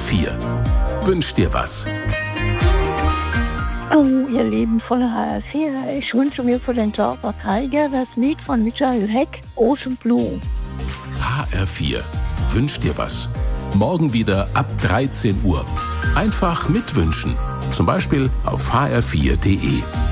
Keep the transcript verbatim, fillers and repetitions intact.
vier. Wünsch dir was. Oh, ihr Lieben von H R vier, ich wünsche mir für den Tauber Tiger das Lied von Michael Heck, Ocean Blue. H R vier. Wünsch dir was. Morgen wieder ab dreizehn Uhr. Einfach mitwünschen. Zum Beispiel auf h r vier punkt d e.